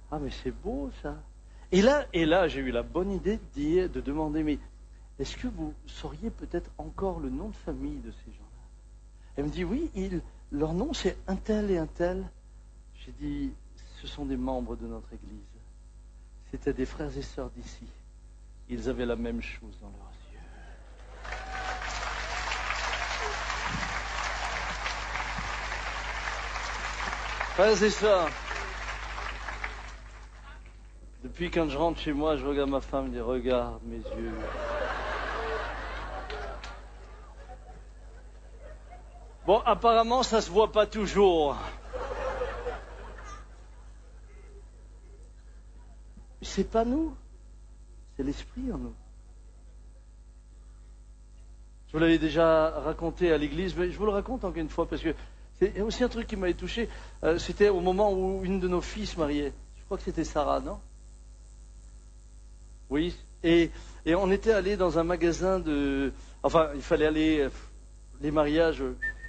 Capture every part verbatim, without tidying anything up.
Ah, mais c'est beau ça. Et là, et là j'ai eu la bonne idée de, dire, de demander, mais est-ce que vous sauriez peut-être encore le nom de famille de ces gens-là? Elle me dit, oui, ils, leur nom c'est un tel et un tel. J'ai dit, ce sont des membres de notre Église. C'était des frères et sœurs d'ici. Ils avaient la même chose dans leurs yeux. Frères et sœurs, depuis quand je rentre chez moi, je regarde ma femme et dis, regarde mes yeux. Bon, apparemment, ça se voit pas toujours. C'est pas nous, c'est l'esprit en nous. Je vous l'avais déjà raconté à l'église, mais je vous le raconte encore une fois parce que c'est aussi un truc qui m'avait touché. Euh, c'était au moment où une de nos filles se mariait. Je crois que c'était Sarah, non? Oui. Et, et on était allé dans un magasin de... Enfin, il fallait aller... Les mariages...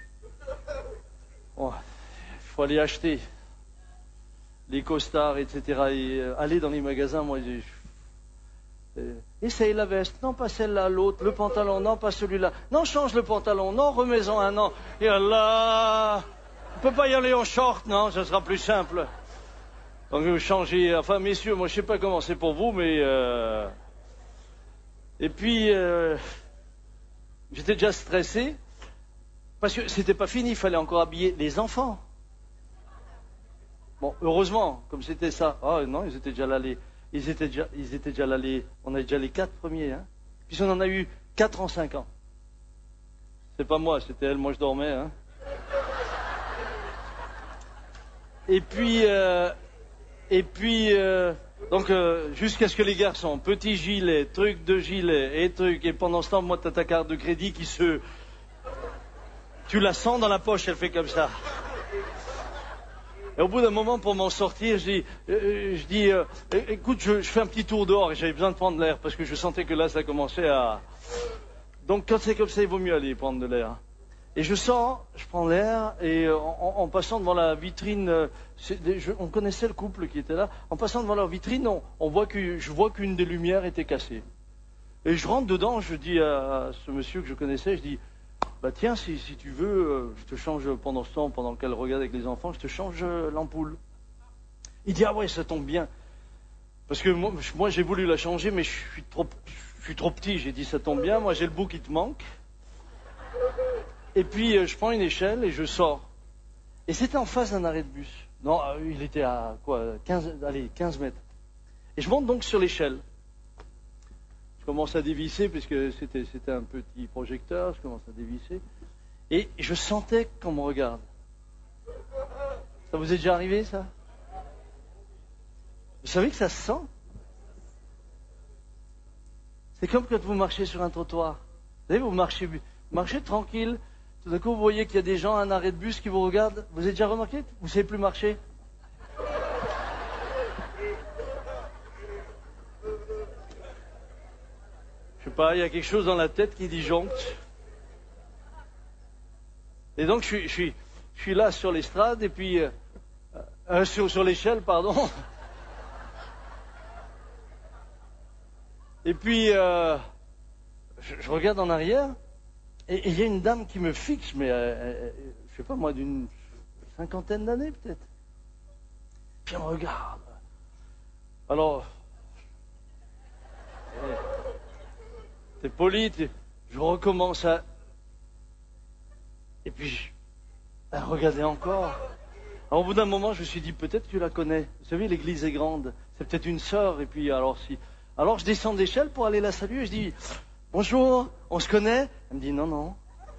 Bon, il faut aller acheter les costards, et cetera. Et euh, aller dans les magasins, moi, j'ai... Euh, essaye la veste, non pas celle-là, l'autre, le pantalon, non pas celui-là, non change le pantalon, non remets-en un, non, et Allah, on peut pas y aller en short, non, ça sera plus simple. Donc vous changez, enfin messieurs, moi je sais pas comment c'est pour vous, mais euh... et puis euh... j'étais déjà stressé parce que c'était pas fini, il fallait encore habiller les enfants. Bon, heureusement, comme c'était ça, ah oh, non, ils étaient déjà là les Ils étaient déjà, ils étaient déjà là les, on a déjà les quatre premiers, hein. Puis on en a eu quatre en cinq ans. C'est pas moi, c'était elle, moi je dormais, hein. Et puis, euh, et puis, euh, donc euh, jusqu'à ce que les garçons, petits gilets, trucs de gilets et trucs, et pendant ce temps, moi t'as ta carte de crédit qui se, tu la sens dans la poche, elle fait comme ça. Et au bout d'un moment, pour m'en sortir, je dis, euh, je dis euh, écoute, je, je fais un petit tour dehors et j'avais besoin de prendre l'air parce que je sentais que là, ça commençait à... Donc quand c'est comme ça, il vaut mieux aller prendre de l'air. Et je sors, je prends l'air et euh, en, en passant devant la vitrine, euh, je, on connaissait le couple qui était là, en passant devant leur vitrine, on, on voit que, je vois qu'une des lumières était cassée. Et je rentre dedans, je dis à ce monsieur que je connaissais, je dis... Bah tiens, si, si tu veux, euh, je te change pendant ce temps, pendant qu'elle regarde avec les enfants, je te change euh, l'ampoule. Il dit, ah ouais, ça tombe bien. Parce que moi, moi j'ai voulu la changer, mais je suis trop, je suis trop petit. J'ai dit, ça tombe bien, moi j'ai le bout qui te manque. Et puis, euh, je prends une échelle et je sors. Et c'était en face d'un arrêt de bus. Non, euh, il était à quoi, quinze, allez, quinze mètres. Et je monte donc sur l'échelle. Je commence à dévisser, puisque c'était, c'était un petit projecteur, je commence à dévisser. Et je sentais qu'on me regarde. Ça vous est déjà arrivé, ça? Vous savez que ça se sent? C'est comme quand vous marchez sur un trottoir. Vous savez, vous marchez, vous marchez tranquille, tout d'un coup vous voyez qu'il y a des gens à un arrêt de bus qui vous regardent. Vous avez déjà remarqué? Vous ne savez plus marcher? Je sais pas, il y a quelque chose dans la tête qui disjoncte. Et donc je suis, je suis, je suis là sur l'estrade et puis euh, euh, sur, sur l'échelle, pardon. Et puis euh, je, je regarde en arrière et il y a une dame qui me fixe, mais euh, euh, je sais pas moi, d'une cinquantaine d'années peut-être. Puis elle me regarde. Alors. Euh, T'es poli, t'es... je recommence à... Et puis, je... elle regardait encore. Alors, au bout d'un moment, je me suis dit, peut-être que tu la connais. Vous savez, l'église est grande. C'est peut-être une sœur. Et puis, alors, si... Alors, je descends d'échelle pour aller la saluer. Je dis, bonjour, on se connaît? Elle me dit, non, non.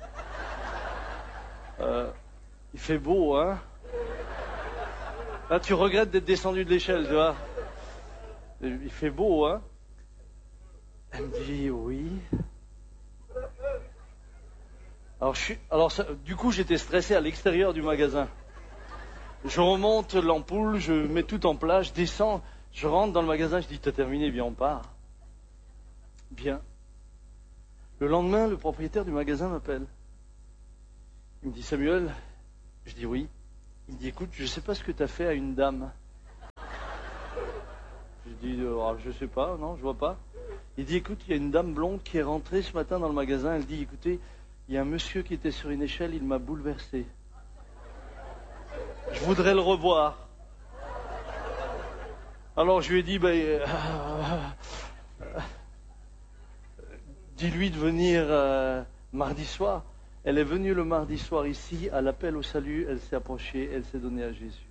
Euh, il fait beau, hein? Là, tu regrettes d'être descendu de l'échelle, tu vois? Il fait beau, hein? Elle me dit oui. Alors, je suis, alors ça, du coup, j'étais stressé à l'extérieur du magasin. Je remonte l'ampoule, je mets tout en place, je descends, je rentre dans le magasin, je dis t'as terminé, bien on part. Bien. Le lendemain, le propriétaire du magasin m'appelle. Il me dit Samuel, je dis oui. Il me dit écoute, je ne sais pas ce que tu as fait à une dame. Je dis, euh, ah, je sais pas, non, je vois pas. Il dit, écoute, il y a une dame blonde qui est rentrée ce matin dans le magasin. Elle dit, écoutez, il y a un monsieur qui était sur une échelle, il m'a bouleversé. Je voudrais le revoir. Alors je lui ai dit, ben, euh, euh, dis-lui de venir euh, mardi soir. Elle est venue le mardi soir ici, à l'appel au salut, elle s'est approchée, elle s'est donnée à Jésus.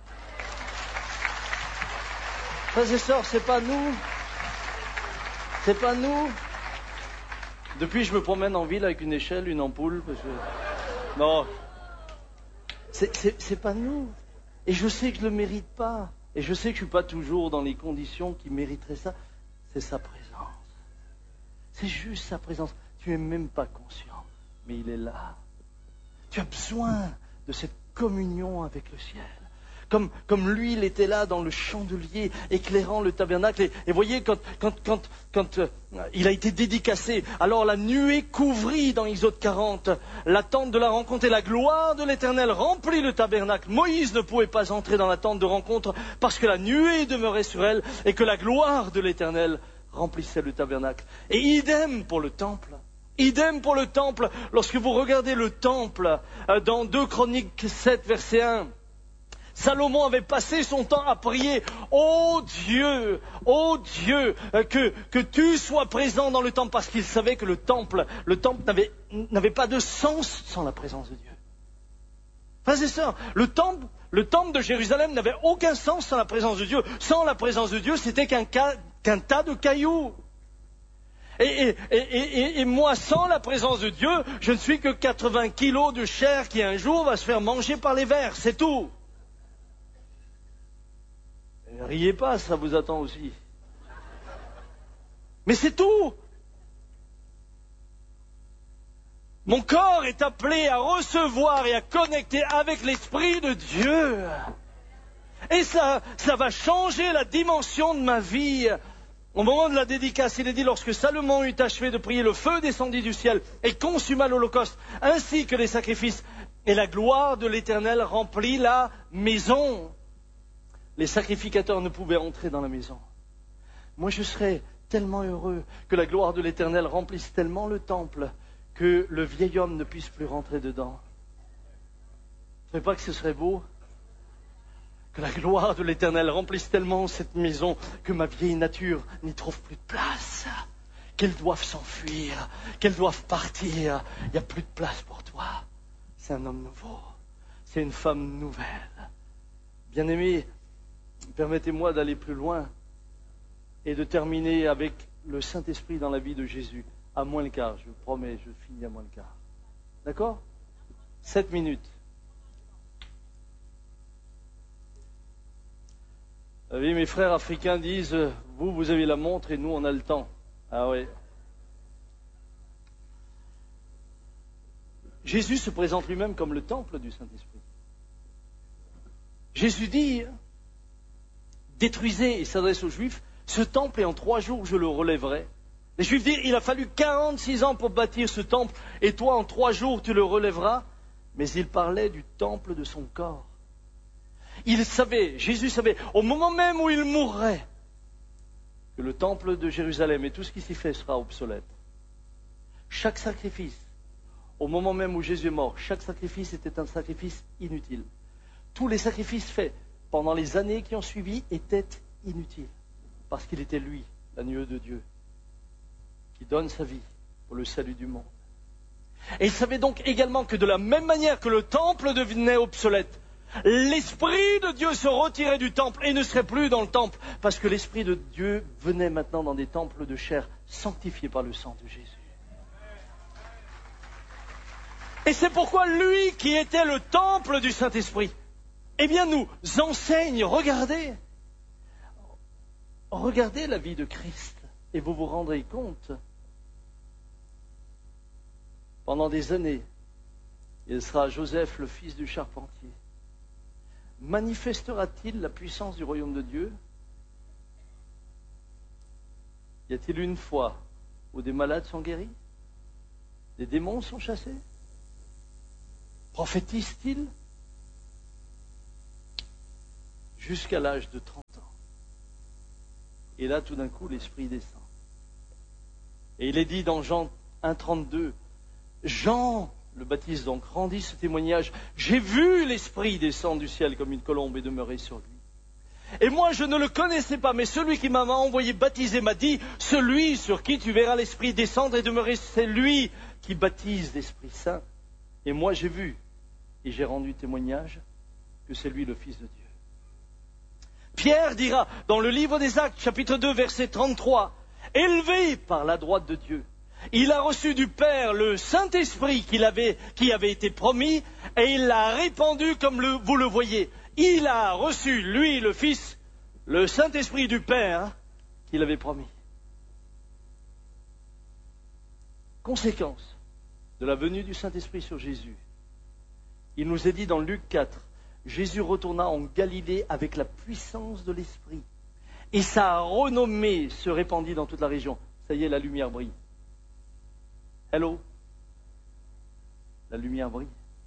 Frères et sœurs, c'est pas nous. C'est pas nous. Depuis, je me promène en ville avec une échelle, une ampoule, parce que... Non. C'est, c'est, c'est pas nous. Et je sais que je le mérite pas. Et je sais que je suis pas toujours dans les conditions qui mériteraient ça. C'est sa présence. C'est juste sa présence. Tu es même pas conscient, mais il est là. Tu as besoin de cette communion avec le ciel. Comme, comme lui, il était là dans le chandelier, éclairant le tabernacle. Et, et voyez, quand, quand, quand, quand euh, il a été dédicacé, alors la nuée couvrit dans Exode quarante la tente de la rencontre et la gloire de l'Éternel remplit le tabernacle. Moïse ne pouvait pas entrer dans la tente de rencontre parce que la nuée demeurait sur elle et que la gloire de l'Éternel remplissait le tabernacle. Et idem pour le temple. Idem pour le temple. Lorsque vous regardez le temple euh, dans deux Chroniques sept, verset un, Salomon avait passé son temps à prier, ô Dieu, ô Dieu, que, que tu sois présent dans le temple, parce qu'il savait que le temple, le temple n'avait, n'avait pas de sens sans la présence de Dieu. Frères et sœurs, le temple, le temple de Jérusalem n'avait aucun sens sans la présence de Dieu. Sans la présence de Dieu, c'était qu'un, qu'un tas de cailloux. Et, et, et, et, et moi, sans la présence de Dieu, je ne suis que quatre-vingts kilos de chair qui un jour va se faire manger par les vers, c'est tout. Riez pas, ça vous attend aussi. Mais c'est tout. Mon corps est appelé à recevoir et à connecter avec l'Esprit de Dieu. Et ça, ça va changer la dimension de ma vie. Au moment de la dédicace, il est dit, lorsque Salomon eut achevé de prier, le feu descendit du ciel et consuma l'holocauste, ainsi que les sacrifices. Et la gloire de l'Éternel remplit la maison. Les sacrificateurs ne pouvaient entrer dans la maison. Moi, je serais tellement heureux que la gloire de l'Éternel remplisse tellement le temple que le vieil homme ne puisse plus rentrer dedans. Vous ne trouvez pas que ce serait beau? Que la gloire de l'Éternel remplisse tellement cette maison que ma vieille nature n'y trouve plus de place. Qu'elles doivent s'enfuir, qu'elles doivent partir. Il n'y a plus de place pour toi. C'est un homme nouveau. C'est une femme nouvelle. Bien-aimés, permettez-moi d'aller plus loin et de terminer avec le Saint-Esprit dans la vie de Jésus. À moins le quart, je vous promets, je finis à moins le quart. D'accord? Sept minutes. Vous savez, mes frères africains disent, vous, vous avez la montre et nous, on a le temps. Ah oui. Jésus se présente lui-même comme le temple du Saint-Esprit. Jésus dit, détruisez, et s'adresse aux Juifs, ce temple et en trois jours je le relèverai. Les Juifs disent, il a fallu quarante-six ans pour bâtir ce temple, et toi en trois jours tu le relèveras. Mais il parlait du temple de son corps. Il savait, Jésus savait, au moment même où il mourrait, que le temple de Jérusalem et tout ce qui s'y fait sera obsolète. Chaque sacrifice, au moment même où Jésus est mort, chaque sacrifice était un sacrifice inutile. Tous les sacrifices faits pendant les années qui ont suivi étaient inutiles, parce qu'il était lui, l'agneau de Dieu, qui donne sa vie pour le salut du monde. Et il savait donc également que de la même manière que le temple devenait obsolète, l'Esprit de Dieu se retirait du temple et ne serait plus dans le temple, parce que l'Esprit de Dieu venait maintenant dans des temples de chair sanctifiés par le sang de Jésus. Et c'est pourquoi lui qui était le temple du Saint-Esprit, eh bien nous enseigne, regardez, regardez la vie de Christ et vous vous rendrez compte, pendant des années, il sera Joseph, le fils du charpentier. Manifestera-t-il la puissance du royaume de Dieu? Y a-t-il une fois où des malades sont guéris? Des démons sont chassés? Prophétise-t-il? Jusqu'à l'âge de trente ans. Et là, tout d'un coup, l'Esprit descend. Et il est dit dans Jean un trente-deux, Jean le Baptiste donc rendit ce témoignage, j'ai vu l'Esprit descendre du ciel comme une colombe et demeurer sur lui. Et moi, je ne le connaissais pas, mais celui qui m'a envoyé baptiser m'a dit, celui sur qui tu verras l'Esprit descendre et demeurer, c'est lui qui baptise l'Esprit Saint. Et moi, j'ai vu et j'ai rendu témoignage que c'est lui le Fils de Dieu. Pierre dira dans le livre des Actes, chapitre deux, verset trente-trois, élevé par la droite de Dieu, il a reçu du Père le Saint-Esprit qu'il avait, qui avait été promis, et il l'a répandu comme le, vous le voyez. Il a reçu, lui, le Fils, le Saint-Esprit du Père qu'il avait promis. Conséquence de la venue du Saint-Esprit sur Jésus. Il nous est dit dans Luc quatre, Jésus retourna en Galilée avec la puissance de l'Esprit. Et sa renommée se répandit dans toute la région. Ça y est, la lumière brille. Hello? La lumière brille.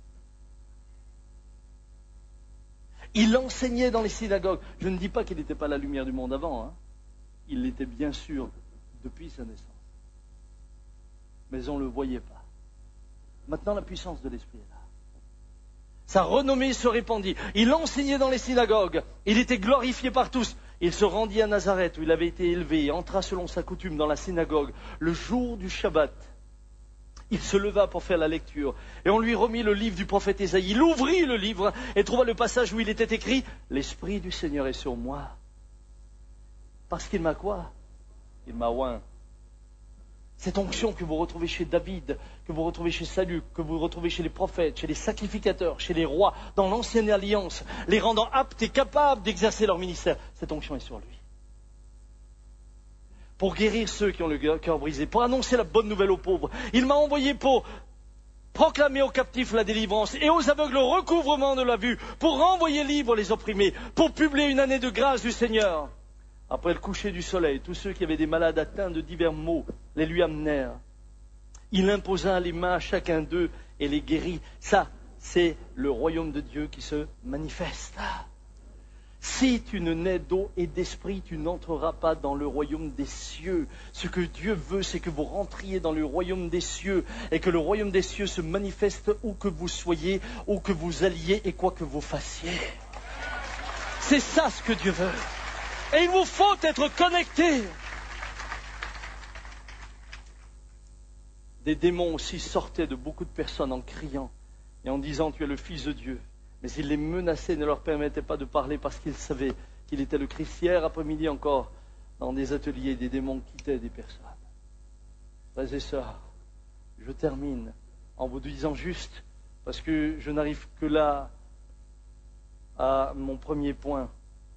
Il enseignait dans les synagogues. Je ne dis pas qu'il n'était pas la lumière du monde avant. Hein. Il l'était bien sûr depuis sa naissance. Mais on ne le voyait pas. Maintenant, la puissance de l'Esprit est là. Sa renommée se répandit. Il enseignait dans les synagogues. Il était glorifié par tous. Il se rendit à Nazareth où il avait été élevé et entra selon sa coutume dans la synagogue le jour du Shabbat. Il se leva pour faire la lecture et on lui remit le livre du prophète Ésaïe. Il ouvrit le livre et trouva le passage où il était écrit « L'Esprit du Seigneur est sur moi. » Parce qu'il m'a quoi? Il m'a oint. Cette onction que vous retrouvez chez David, que vous retrouvez chez Saül, que vous retrouvez chez les prophètes, chez les sacrificateurs, chez les rois, dans l'ancienne alliance, les rendant aptes et capables d'exercer leur ministère, cette onction est sur lui. Pour guérir ceux qui ont le cœur brisé, pour annoncer la bonne nouvelle aux pauvres. Il m'a envoyé pour proclamer aux captifs la délivrance et aux aveugles le recouvrement de la vue, pour renvoyer libres les opprimés, pour publier une année de grâce du Seigneur. Après le coucher du soleil, tous ceux qui avaient des malades atteints de divers maux les lui amenèrent. Il imposa les mains à chacun d'eux et les guérit. Ça, c'est le royaume de Dieu qui se manifeste. Si tu ne nais d'eau et d'esprit, tu n'entreras pas dans le royaume des cieux. Ce que Dieu veut, c'est que vous rentriez dans le royaume des cieux et que le royaume des cieux se manifeste où que vous soyez, où que vous alliez et quoi que vous fassiez. C'est ça ce que Dieu veut. Et il vous faut être connectés. Des démons aussi sortaient de beaucoup de personnes en criant et en disant « Tu es le Fils de Dieu ». Mais il les menaçait et ne leur permettait pas de parler parce qu'ils savaient qu'il était le Christ. Hier après-midi encore, dans des ateliers, des démons quittaient des personnes. Frères et sœurs, je termine en vous disant juste, parce que je n'arrive que là à mon premier point.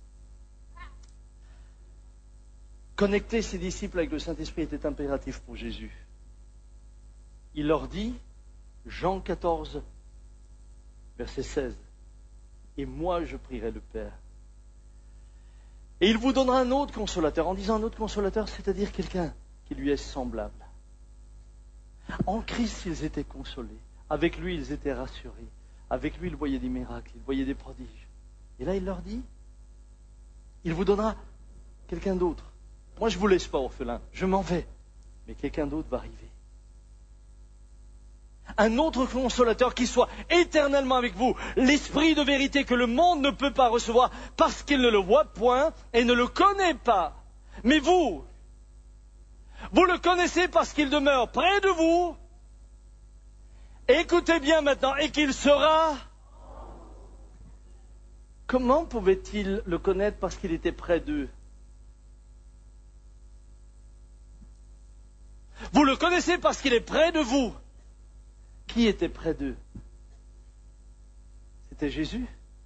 Connecter ses disciples avec le Saint-Esprit était impératif pour Jésus. Il leur dit, Jean quatorze, verset seize, « Et moi je prierai le Père. Et il vous donnera un autre consolateur. » En disant un autre consolateur, c'est-à-dire quelqu'un qui lui est semblable. En Christ, ils étaient consolés. Avec lui, ils étaient rassurés. Avec lui, ils voyaient des miracles, ils voyaient des prodiges. Et là, il leur dit, il vous donnera quelqu'un d'autre. Moi, je ne vous laisse pas orphelin, je m'en vais. Mais quelqu'un d'autre va arriver. Un autre consolateur qui soit éternellement avec vous, l'esprit de vérité que le monde ne peut pas recevoir parce qu'il ne le voit point et ne le connaît pas. Mais vous, vous le connaissez parce qu'il demeure près de vous. Écoutez bien maintenant, et qu'il sera... Comment pouvait-il le connaître parce qu'il était près d'eux? Vous le connaissez parce qu'il est près de vous. Qui était près d'eux? C'était Jésus.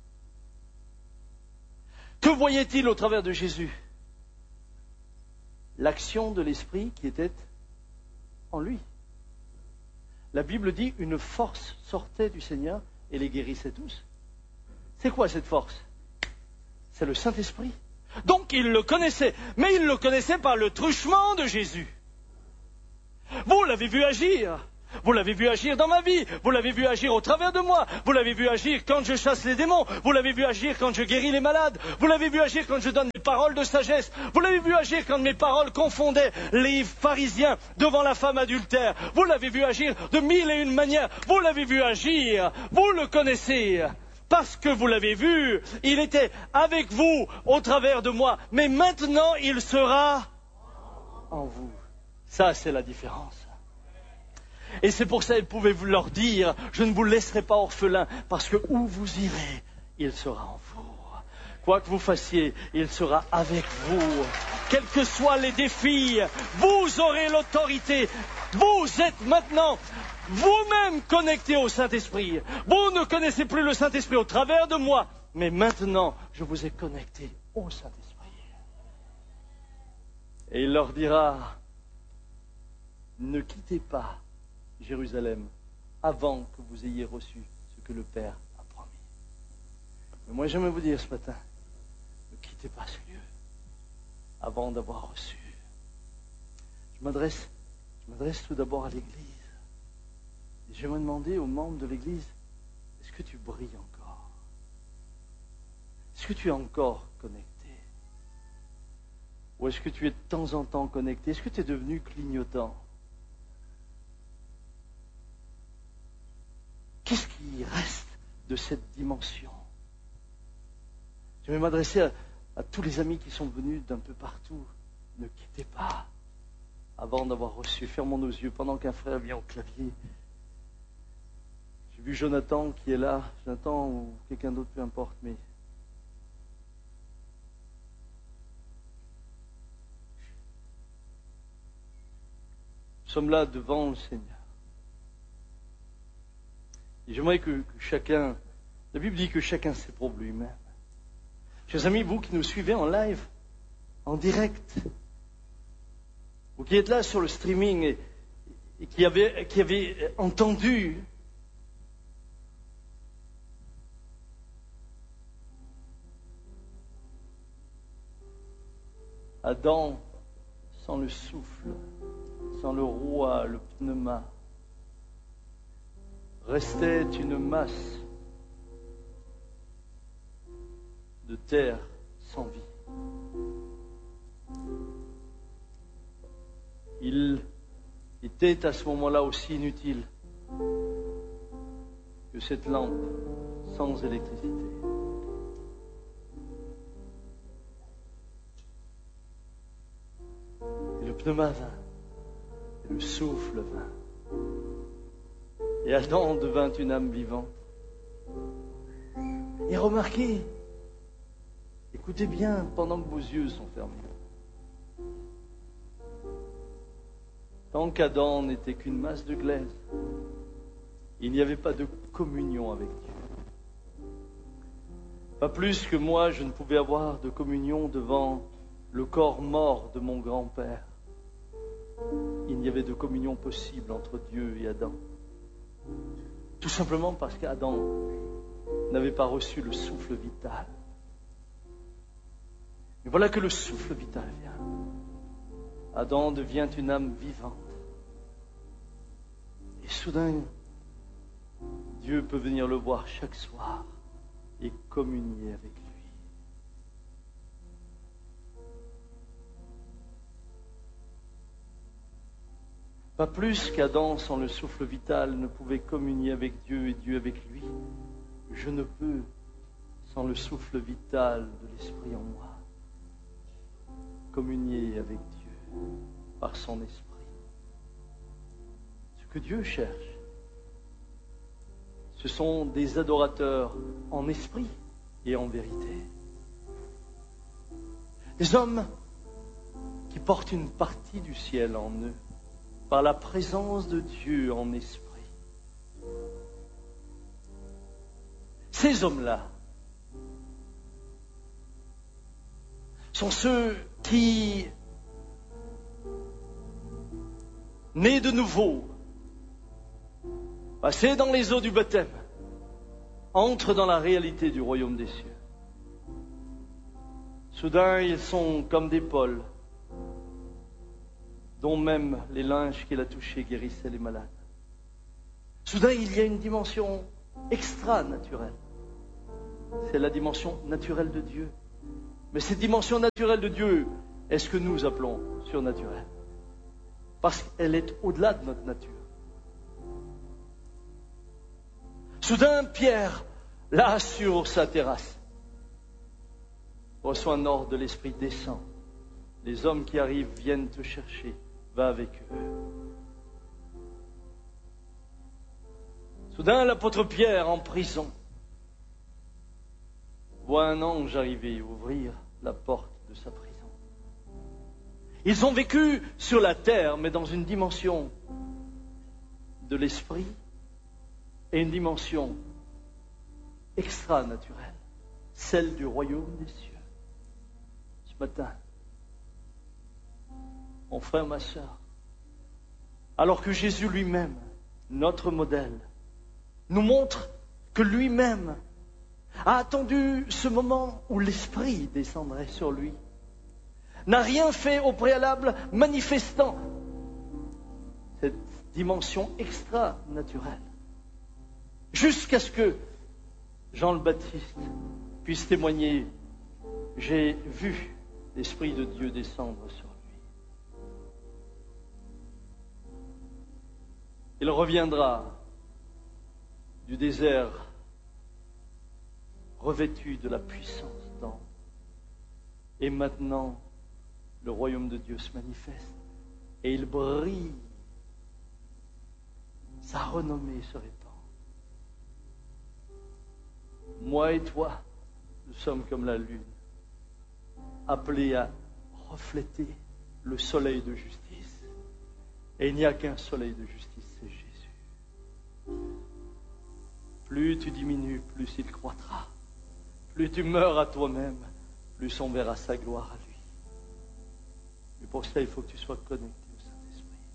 Que voyait-il au travers de Jésus? L'action de l'Esprit qui était en lui. La Bible dit une force sortait du Seigneur et les guérissait tous. C'est quoi cette force? C'est le Saint-Esprit. Donc il le connaissait, mais il le connaissait par le truchement de Jésus. Vous l'avez vu agir. Vous l'avez vu agir dans ma vie, vous l'avez vu agir au travers de moi, vous l'avez vu agir quand je chasse les démons, vous l'avez vu agir quand je guéris les malades, vous l'avez vu agir quand je donne des paroles de sagesse, vous l'avez vu agir quand mes paroles confondaient les pharisiens devant la femme adultère, vous l'avez vu agir de mille et une manières, vous l'avez vu agir, vous le connaissez. Parce que vous l'avez vu, il était avec vous au travers de moi, mais maintenant il sera en vous. Ça, c'est la différence. Et c'est pour ça qu'il pouvait vous leur dire, je ne vous laisserai pas orphelin, parce que où vous irez, il sera en vous. Quoi que vous fassiez, il sera avec vous. Quels que soient les défis, vous aurez l'autorité. Vous êtes maintenant vous-même connecté au Saint-Esprit. Vous ne connaissez plus le Saint-Esprit au travers de moi, mais maintenant, je vous ai connecté au Saint-Esprit. Et il leur dira, ne quittez pas Jérusalem avant que vous ayez reçu ce que le Père a promis. Mais moi, j'aimerais vous dire ce matin, ne quittez pas ce lieu avant d'avoir reçu. Je m'adresse, je m'adresse tout d'abord à l'Église. Et je vais me demander aux membres de l'Église, est-ce que tu brilles encore? Est-ce que tu es encore connecté? Ou est-ce que tu es de temps en temps connecté? Est-ce que tu es devenu clignotant? Qu'est-ce qui reste de cette dimension? Je vais m'adresser à, à tous les amis qui sont venus d'un peu partout. Ne quittez pas avant d'avoir reçu. Fermons nos yeux pendant qu'un frère vient au clavier. J'ai vu Jonathan qui est là. Jonathan ou quelqu'un d'autre, peu importe, mais... Nous sommes là devant le Seigneur. Et j'aimerais que, que chacun, la Bible dit que chacun sait pour lui-même. Chers amis, vous qui nous suivez en live, en direct, vous qui êtes là sur le streaming et, et qui, avez, qui avez entendu Adam sans le souffle, sans le roi, le pneuma, restait une masse de terre sans vie. Il était à ce moment-là aussi inutile que cette lampe sans électricité. Et le pneuma vint, et le souffle vint. Et Adam devint une âme vivante. Et remarquez, écoutez bien pendant que vos yeux sont fermés. Tant qu'Adam n'était qu'une masse de glaise, il n'y avait pas de communion avec Dieu. Pas plus que moi, je ne pouvais avoir de communion devant le corps mort de mon grand-père. Il n'y avait de communion possible entre Dieu et Adam. Tout simplement parce qu'Adam n'avait pas reçu le souffle vital. Mais voilà que le souffle vital vient. Adam devient une âme vivante. Et soudain, Dieu peut venir le voir chaque soir et communier avec lui. Pas plus qu'Adam, sans le souffle vital, ne pouvait communier avec Dieu et Dieu avec lui. Je ne peux, sans le souffle vital de l'Esprit en moi, communier avec Dieu par son Esprit. Ce que Dieu cherche, ce sont des adorateurs en esprit et en vérité. Des hommes qui portent une partie du ciel en eux, par la présence de Dieu en esprit. Ces hommes-là sont ceux qui, nés de nouveau, passés dans les eaux du baptême, entrent dans la réalité du royaume des cieux. Soudain, ils sont comme des Pauls, dont même les linges qu'il a touchés guérissaient les malades. Soudain, il y a une dimension extra-naturelle. C'est la dimension naturelle de Dieu. Mais cette dimension naturelle de Dieu est ce que nous appelons surnaturelle. Parce qu'elle est au-delà de notre nature. Soudain, Pierre, là sur sa terrasse, reçoit un ordre de l'Esprit, descend. Les hommes qui arrivent viennent te chercher. Va avec eux. Soudain, l'apôtre Pierre, en prison, voit un ange arriver et ouvrir la porte de sa prison. Ils ont vécu sur la terre, mais dans une dimension de l'esprit et une dimension extra-naturelle, celle du royaume des cieux. Ce matin, mon frère, ma sœur, alors que Jésus lui-même, notre modèle, nous montre que lui-même a attendu ce moment où l'Esprit descendrait sur lui, n'a rien fait au préalable manifestant cette dimension extra-naturelle, jusqu'à ce que Jean le Baptiste puisse témoigner « J'ai vu l'Esprit de Dieu descendre sur lui ». Il reviendra du désert revêtu de la puissance d'ange. Et maintenant, le royaume de Dieu se manifeste et il brille. Sa renommée se répand. Moi et toi, nous sommes comme la lune, appelés à refléter le soleil de justice. Et il n'y a qu'un soleil de justice, c'est Jésus. Plus tu diminues, plus il croîtra. Plus tu meurs à toi-même, plus on verra sa gloire à lui. Mais pour ça, il faut que tu sois connecté.